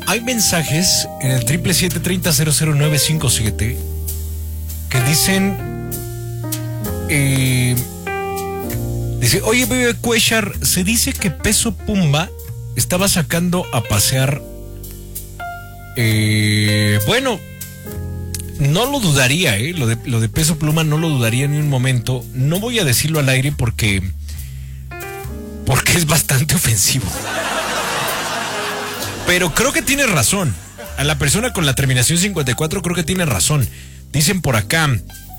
hay mensajes en el 777-30-00957 que dicen, dice, oye, bebé Cuellar, se dice que Peso Pumba estaba sacando a pasear. Bueno, no lo dudaría, lo de Peso Pluma no lo dudaría ni un momento. No voy a decirlo al aire porque es bastante ofensivo. Pero creo que tiene razón. A la persona con la terminación 54 creo que tiene razón. Dicen por acá,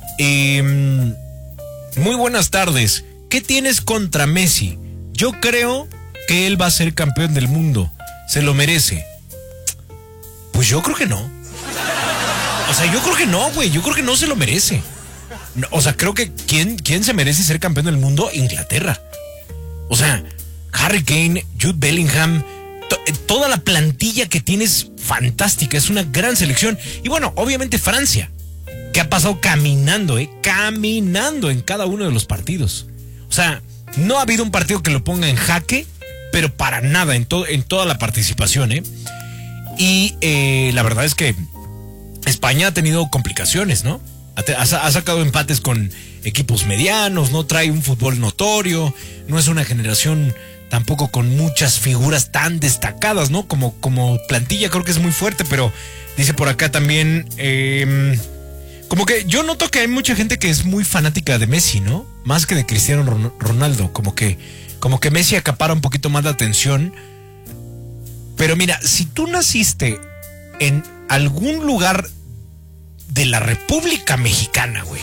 muy buenas tardes. ¿Qué tienes contra Messi? Yo creo que él va a ser campeón del mundo. ¿Se lo merece? Pues yo creo que no. O sea, yo creo que no, güey. Yo creo que no se lo merece. No, o sea, creo que ¿quién se merece ser campeón del mundo? Inglaterra. O sea, Harry Kane, Jude Bellingham, toda la plantilla que tienes fantástica. Es una gran selección. Y bueno, obviamente Francia, que ha pasado caminando en cada uno de los partidos. O sea, no ha habido un partido que lo ponga en jaque, pero para nada en toda la participación, Y la verdad es que España ha tenido complicaciones, ¿no? Ha sacado empates con equipos medianos, no trae un fútbol notorio, no es una generación tampoco con muchas figuras tan destacadas, ¿no? Como plantilla creo que es muy fuerte, pero dice por acá también, como que yo noto que hay mucha gente que es muy fanática de Messi, ¿no? Más que de Cristiano Ronaldo, como que Messi acapara un poquito más la atención. Pero mira, si tú naciste en algún lugar de la República Mexicana, güey,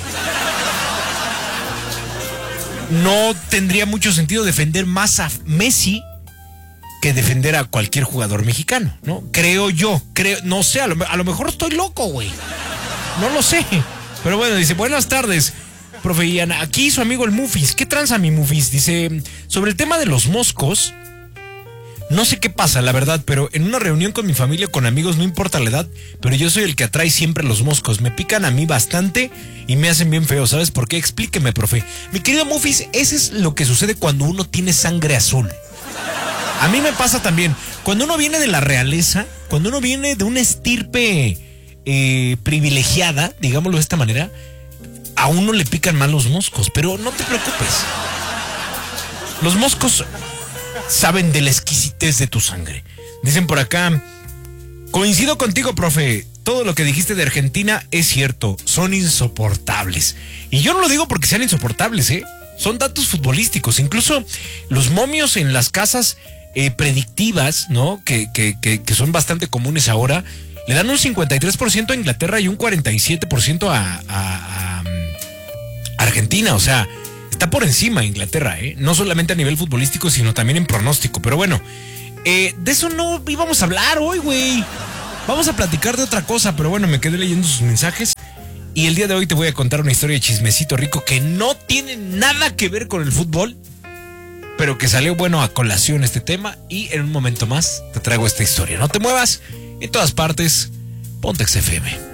no tendría mucho sentido defender más a Messi que defender a cualquier jugador mexicano, ¿no? Creo yo, no sé, a lo mejor estoy loco, güey. No lo sé. Pero bueno, dice, buenas tardes, profe Ian. Aquí su amigo el Mufis. ¿Qué tranza mi Mufis? Dice, sobre el tema de los moscos, no sé qué pasa, la verdad, pero en una reunión con mi familia, con amigos, no importa la edad, pero yo soy el que atrae siempre los moscos. Me pican a mí bastante y me hacen bien feo. ¿Sabes por qué? Explíqueme, profe. Mi querido Mufis, ese es lo que sucede cuando uno tiene sangre azul. A mí me pasa también. Cuando uno viene de la realeza, cuando uno viene de una estirpe privilegiada, digámoslo de esta manera, a uno le pican mal los moscos, pero no te preocupes. Los moscos saben de la exquisitez de tu sangre. Dicen por acá, coincido contigo, profe, todo lo que dijiste de Argentina es cierto, son insoportables. Y yo no lo digo porque sean insoportables, son datos futbolísticos. Incluso los momios en las casas predictivas, ¿no? Que son bastante comunes ahora, le dan un 53% a Inglaterra y un 47% a Argentina. O sea, está por encima Inglaterra, no solamente a nivel futbolístico, sino también en pronóstico. Pero bueno, de eso no íbamos a hablar hoy, güey. Vamos a platicar de otra cosa, pero bueno, me quedé leyendo sus mensajes. Y el día de hoy te voy a contar una historia de chismecito rico que no tiene nada que ver con el fútbol, pero que salió bueno a colación este tema. Y en un momento más te traigo esta historia. No te muevas, en todas partes, Pontex FM.